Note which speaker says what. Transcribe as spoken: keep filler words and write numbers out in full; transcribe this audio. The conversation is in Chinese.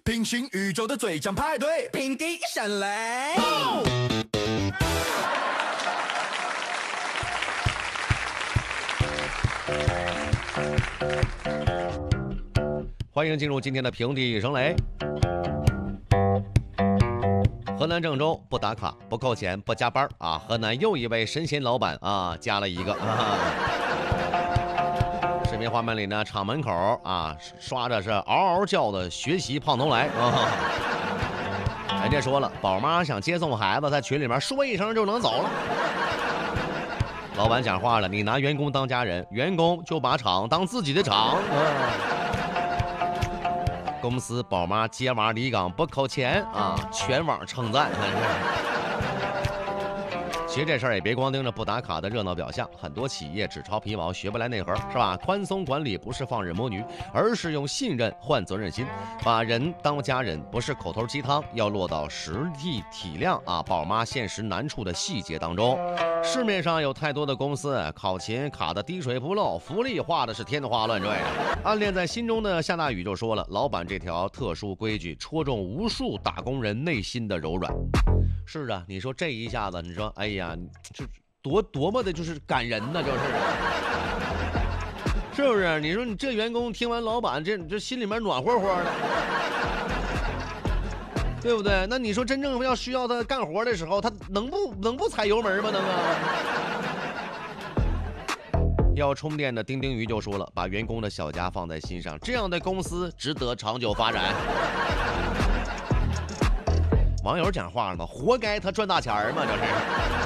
Speaker 1: 平行宇宙的最强派对，
Speaker 2: 平地一声雷。
Speaker 3: 欢迎进入今天的平地一声雷。河南郑州不打卡不扣钱不加班啊！河南又一位神仙老板啊，加了一个。啊、视频画面里呢，厂门口啊刷着是嗷嗷叫的学习胖东来啊。人家说了，宝妈想接送孩子，在群里面说一声就能走了。老板讲话了，你拿员工当家人，员工就把厂当自己的厂。啊公司宝妈接娃离岗不扣钱啊，全网称赞。其实这事儿也别光盯着不打卡的热闹表象，很多企业只抄皮毛学不来内核，是吧？宽松管理不是放任摸鱼，而是用信任换责任心，把人当家人，不是口头鸡汤，要落到实际体谅啊宝妈现实难处的细节当中。市面上有太多的公司考勤卡的滴水不漏，福利画的是天花乱坠，暗恋在心中的夏大宇就说了，老板这条特殊规矩戳中无数打工人内心的柔软。是啊，你说这一下子，你说哎呀，这多多么的就是感人呢，就是是不是？你说你这员工听完老板这这心里面暖和和的，对不对？那你说真正要需要他干活的时候，他能不能不踩油门吗？能啊？要充电的丁丁鱼就说了，把员工的小家放在心上，这样的公司值得长久发展。网友讲话了嘛，活该他赚大钱嘛，这是。